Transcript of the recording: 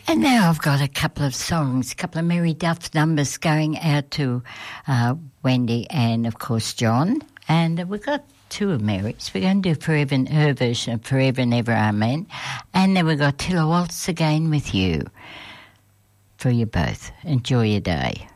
And now I've got a couple of songs, a couple of Mary Duff numbers going out to Wendy and, of course, John. And we've got two of Mary's. We're going to do her version of Forever and Ever, Amen. And then we've got Till I Waltz Again with You. For you both. Enjoy your day.